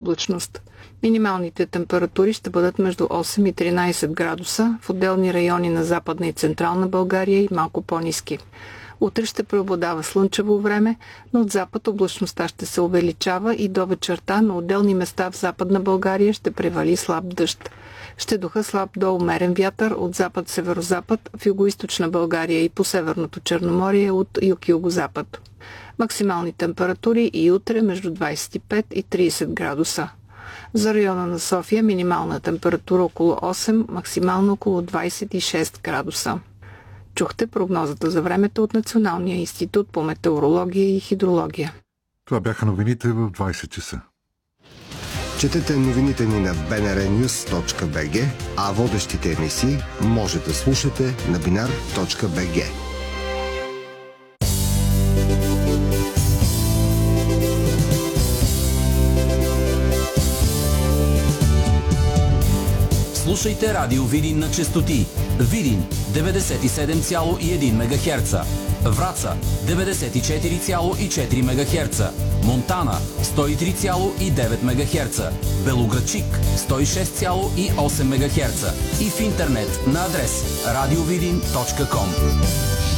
облачност. Минималните температури ще бъдат между 8 и 13 градуса, в отделни райони на Западна и Централна България и малко по-ниски. Утре ще преобладава слънчево време, но от запад облачността ще се увеличава и до вечерта на отделни места в Западна България ще превали слаб дъжд. Ще духа слаб до умерен вятър от запад-северозапад, в югоизточна България и по Северното Черноморие от юг-югозапад. Максимални температури и утре между 25 и 30 градуса. За района на София минимална температура около 8, максимално около 26 градуса. Чухте прогнозата за времето от Националния институт по метеорология и хидрология. Това бяха новините в 20 часа. Четете новините ни на bnrnews.bg, а водещите емисии може да слушате на binar.bg. Слушайте Радио Видин на честоти. Видин 97,1 МГц, Враца 94,4 МГц, Монтана 103,9 МГц, Белоградчик 106,8 МГц и в интернет на адрес radiovidin.com.